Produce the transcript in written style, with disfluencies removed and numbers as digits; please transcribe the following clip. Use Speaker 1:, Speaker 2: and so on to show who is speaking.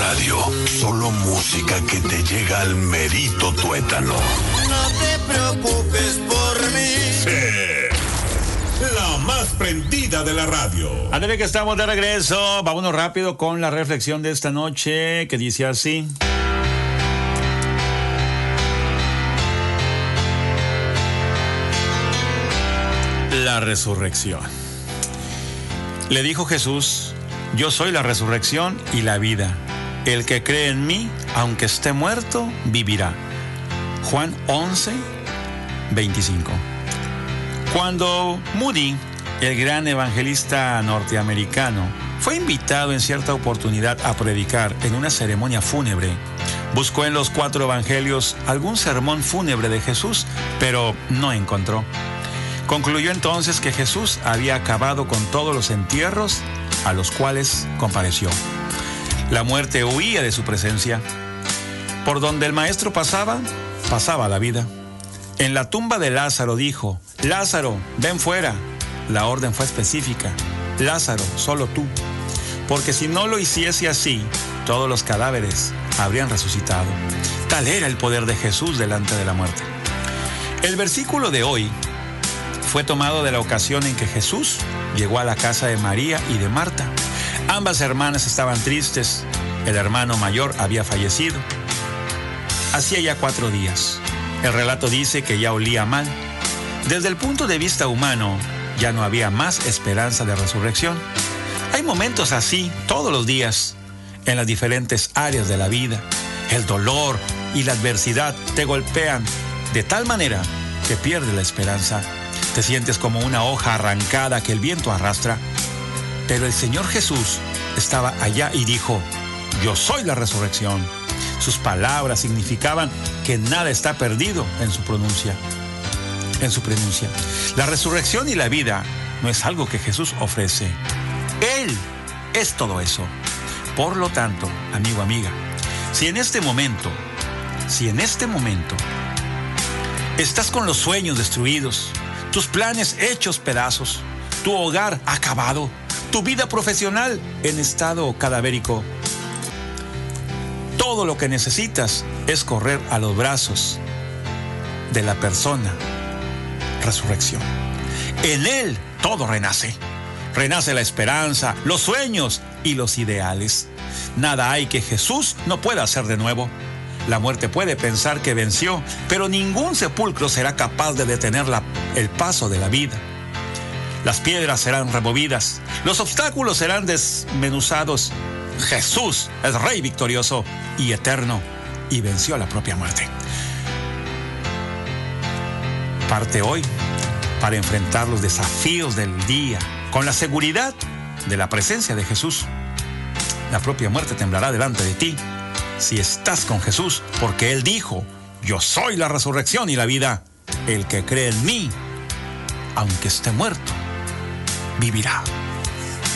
Speaker 1: Radio. Solo música que te llega al merito tuétano.
Speaker 2: No te preocupes por mí.
Speaker 1: Sí. La más prendida de la radio.
Speaker 3: Ándale que estamos de regreso. Vámonos rápido con la reflexión de esta noche que dice así. La resurrección. Le dijo Jesús: yo soy la resurrección y la vida. El que cree en mí, aunque esté muerto, vivirá. Juan 11, 25. Cuando Moody, el gran evangelista norteamericano, fue invitado en cierta oportunidad a predicar en una ceremonia fúnebre, buscó en los 4 evangelios algún sermón fúnebre de Jesús, pero no encontró. Concluyó entonces que Jesús había acabado con todos los entierros a los cuales compareció. La muerte huía de su presencia. Por donde el maestro pasaba, pasaba la vida. En la tumba de Lázaro dijo: Lázaro, ven fuera. La orden fue específica: Lázaro, solo tú. Porque si no lo hiciese así, todos los cadáveres habrían resucitado. Tal era el poder de Jesús delante de la muerte. El versículo de hoy fue tomado de la ocasión en que Jesús llegó a la casa de María y de Marta. Ambas hermanas estaban tristes. El hermano mayor había fallecido hacía ya 4 días. El relato dice que ya olía mal. Desde el punto de vista humano, ya no había más esperanza de resurrección. Hay momentos así todos los días en las diferentes áreas de la vida. El dolor y la adversidad te golpean de tal manera que pierdes la esperanza. Te sientes como una hoja arrancada que el viento arrastra. Pero el Señor Jesús estaba allá y dijo: yo soy la resurrección. Sus palabras significaban que nada está perdido en su pronuncia. La resurrección y la vida no es algo que Jesús ofrece. Él es todo eso. Por lo tanto, amigo, amiga, si en este momento estás con los sueños destruidos, tus planes hechos pedazos, tu hogar acabado, tu vida profesional en estado cadavérico, todo lo que necesitas es correr a los brazos de la persona resurrección. En Él todo renace. Renace la esperanza, los sueños y los ideales. Nada hay que Jesús no pueda hacer de nuevo. La muerte puede pensar que venció, pero ningún sepulcro será capaz de detener el paso de la vida. Las piedras serán removidas, los obstáculos serán desmenuzados. Jesús es Rey victorioso y eterno y venció a la propia muerte. Parte hoy para enfrentar los desafíos del día con la seguridad de la presencia de Jesús. La propia muerte temblará delante de ti si estás con Jesús, porque Él dijo: yo soy la resurrección y la vida. El que cree en mí, aunque esté muerto, vivirá.